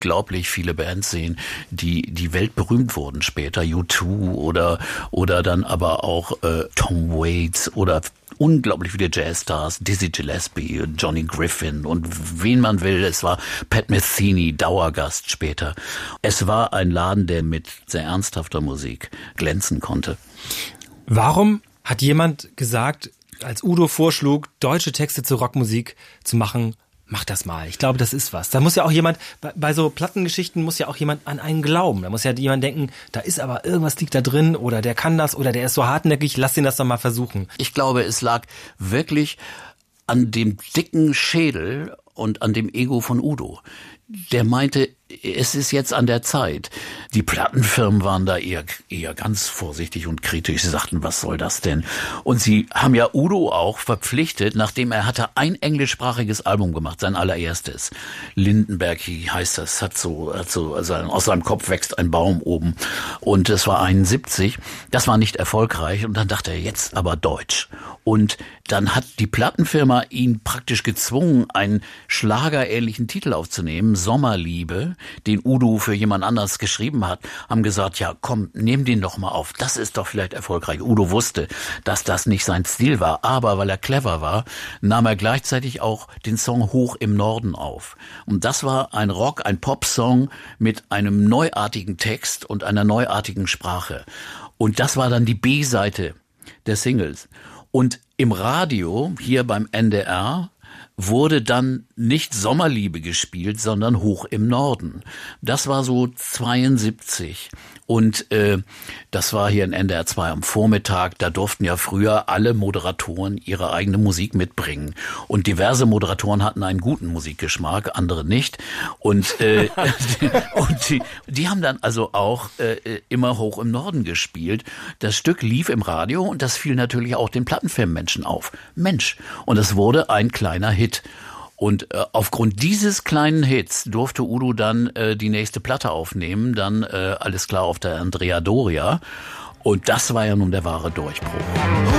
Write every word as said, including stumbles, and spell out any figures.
unglaublich viele Bands sehen, die die weltberühmt wurden später, U zwei oder oder dann aber auch äh, Tom Waits oder unglaublich viele Jazzstars, Dizzy Gillespie, Johnny Griffin und wen man will. Es war Pat Metheny, Dauergast später. Es war ein Laden, der mit sehr ernsthafter Musik glänzen konnte. Warum hat jemand gesagt, als Udo vorschlug, deutsche Texte zur Rockmusik zu machen, mach das mal. Ich glaube, das ist was. Da muss ja auch jemand, bei, bei so Plattengeschichten muss ja auch jemand an einen glauben. Da muss ja jemand denken, da ist aber irgendwas liegt da drin oder der kann das oder der ist so hartnäckig, lass ihn das doch mal versuchen. Ich glaube, es lag wirklich an dem dicken Schädel und an dem Ego von Udo. Der meinte, es ist jetzt an der Zeit. Die Plattenfirmen waren da eher, eher ganz vorsichtig und kritisch. Sie sagten, was soll das denn? Und sie haben ja Udo auch verpflichtet, nachdem er hatte ein englischsprachiges Album gemacht, sein allererstes. Lindenberg heißt das, hat so, hat so, also aus seinem Kopf wächst ein Baum oben. Und das war einundsiebzig. Das war nicht erfolgreich. Und dann dachte er, jetzt aber Deutsch. Und dann hat die Plattenfirma ihn praktisch gezwungen, einen schlagerähnlichen Titel aufzunehmen, Sommerliebe, den Udo für jemand anders geschrieben hat, haben gesagt, ja komm, nimm den doch mal auf, das ist doch vielleicht erfolgreich. Udo wusste, dass das nicht sein Stil war, aber weil er clever war, nahm er gleichzeitig auch den Song Hoch im Norden auf. Und das war ein Rock, ein Pop-Song mit einem neuartigen Text und einer neuartigen Sprache. Und das war dann die B-Seite der Singles. Und im Radio, hier beim N D R, wurde dann nicht Sommerliebe gespielt, sondern Hoch im Norden. Das war so zweiundsiebzig. Und äh, das war hier in N D R zwei am Vormittag. Da durften ja früher alle Moderatoren ihre eigene Musik mitbringen. Und diverse Moderatoren hatten einen guten Musikgeschmack, andere nicht. Und, äh, und die, die haben dann also auch äh, immer Hoch im Norden gespielt. Das Stück lief im Radio und das fiel natürlich auch den Plattenfirmenmenschen auf. Mensch. Und es wurde ein kleiner Hit. Und äh, aufgrund dieses kleinen Hits durfte Udo dann äh, die nächste Platte aufnehmen, dann äh, alles klar auf der Andrea Doria. Und das war ja nun der wahre Durchbruch.